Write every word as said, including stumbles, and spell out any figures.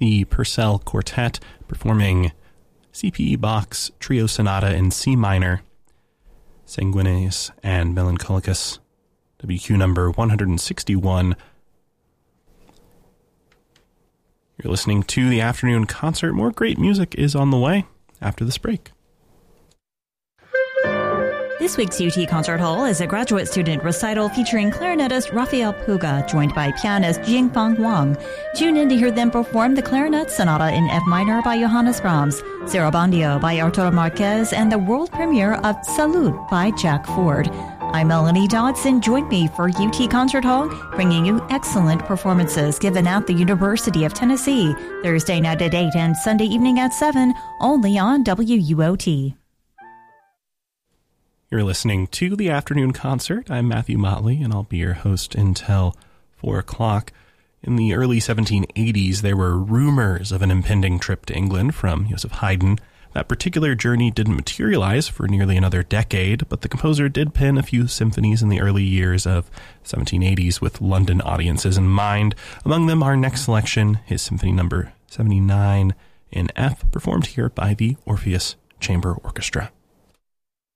the Purcell Quartet performing C P E Bach's Trio Sonata in C minor, Sanguinis and Melancholicus, W Q number one sixty-one. You're listening to the afternoon concert. More great music is on the way after this break. This week's U T Concert Hall is a graduate student recital featuring clarinetist Rafael Puga, joined by pianist Jingfang Wang. Tune in to hear them perform the Clarinet Sonata in F minor by Johannes Brahms, Sarabandio by Arturo Marquez, and the world premiere of Salute by Jack Ford. I'm Melanie Dodson. Join me for U T Concert Hall, bringing you excellent performances given at the University of Tennessee, Thursday night at eight and Sunday evening at seven, only on W U O T. You're listening to the afternoon concert. I'm Matthew Motley, and I'll be your host until four o'clock. In the early seventeen eighties, there were rumors of an impending trip to England from Joseph Haydn. That particular journey didn't materialize for nearly another decade, but the composer did pen a few symphonies in the early years of seventeen eighties with London audiences in mind. Among them, our next selection, his symphony number seventy-nine in F, performed here by the Orpheus Chamber Orchestra.